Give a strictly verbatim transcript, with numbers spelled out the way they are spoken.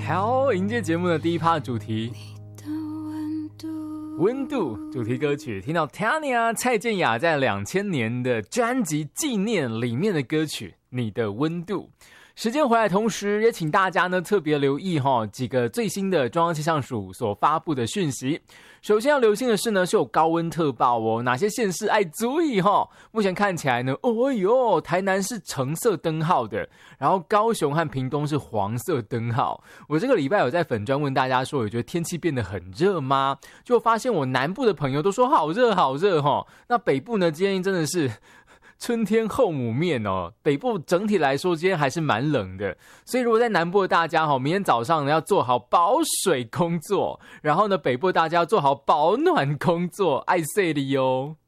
好，迎接节目的第一趴主题温度主题歌曲，听到 Tanya 蔡健雅在两千年的专辑《纪念》里面的歌曲《你的温度》。时间回来，同时也请大家呢特别留意哈几个最新的中央气象署所发布的讯息。首先要留心的是呢，是有高温特报哦，哪些县市爱注意哈？目前看起来呢，哦哟，台南是橙色灯号的，然后高雄和屏东是黄色灯号。我这个礼拜有在粉专问大家说，我觉得天气变得很热吗？就发现我南部的朋友都说好热好热哈，那北部呢，今天真的是春天后母面哦，北部整体来说今天还是蛮冷的，所以如果在南部的大家明天早上呢要做好保水工作，然后呢北部大家要做好保暖工作，爱睡你哦。